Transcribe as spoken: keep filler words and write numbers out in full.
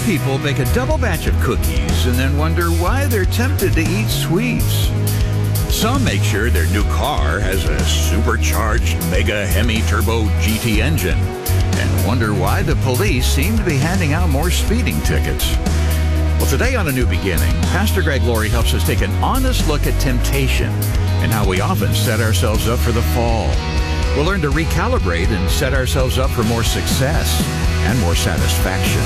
people bake a double batch of cookies and then wonder why they're tempted to eat sweets. Some make sure their new car has a supercharged Mega Hemi Turbo G T engine and wonder why the police seem to be handing out more speeding tickets. Well, today on A New Beginning, Pastor Greg Laurie helps us take an honest look at temptation and how we often set ourselves up for the fall. We'll learn to recalibrate and set ourselves up for more success and more satisfaction.